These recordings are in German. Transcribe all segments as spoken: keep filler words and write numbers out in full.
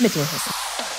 Mittelhessen.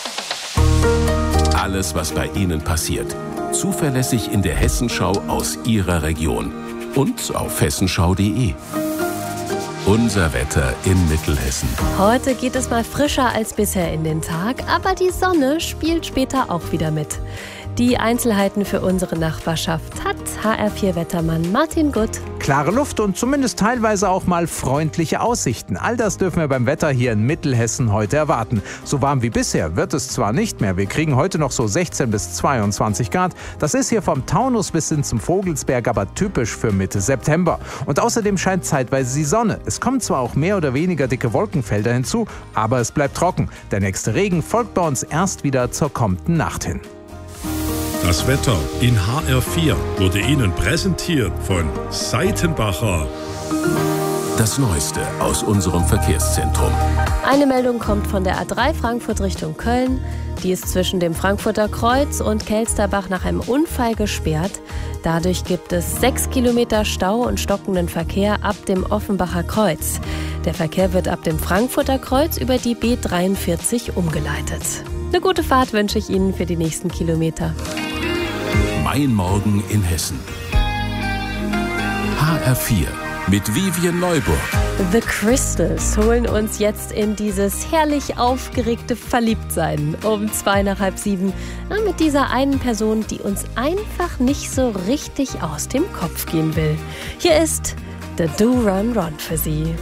Alles, was bei Ihnen passiert. Zuverlässig in der Hessenschau aus Ihrer Region. Und auf hessenschau punkt de. Unser Wetter in Mittelhessen. Heute geht es mal frischer als bisher in den Tag, aber die Sonne spielt später auch wieder mit. Die Einzelheiten für unsere Nachbarschaft hat H R vier Wettermann Martin Gutt. Klare Luft und zumindest teilweise auch mal freundliche Aussichten. All das dürfen wir beim Wetter hier in Mittelhessen heute erwarten. So warm wie bisher wird es zwar nicht mehr. Wir kriegen heute noch so sechzehn bis zweiundzwanzig Grad. Das ist hier vom Taunus bis hin zum Vogelsberg aber typisch für Mitte September. Und außerdem scheint zeitweise die Sonne. Es kommen zwar auch mehr oder weniger dicke Wolkenfelder hinzu, aber es bleibt trocken. Der nächste Regen folgt bei uns erst wieder zur kommenden Nacht hin. Das Wetter in H R vier wurde Ihnen präsentiert von Seitenbacher. Das Neueste aus unserem Verkehrszentrum. Eine Meldung kommt von der A drei Frankfurt Richtung Köln. Die ist zwischen dem Frankfurter Kreuz und Kelsterbach nach einem Unfall gesperrt. Dadurch gibt es sechs Kilometer Stau und stockenden Verkehr ab dem Offenbacher Kreuz. Der Verkehr wird ab dem Frankfurter Kreuz über die B dreiundvierzig umgeleitet. Eine gute Fahrt wünsche ich Ihnen für die nächsten Kilometer. Mein Morgen in Hessen. H R vier mit Vivian Neuburg. The Crystals holen uns jetzt in dieses herrlich aufgeregte Verliebtsein um zwei nach halb sieben. Na, mit dieser einen Person, die uns einfach nicht so richtig aus dem Kopf gehen will. Hier ist The Do Run Run für Sie.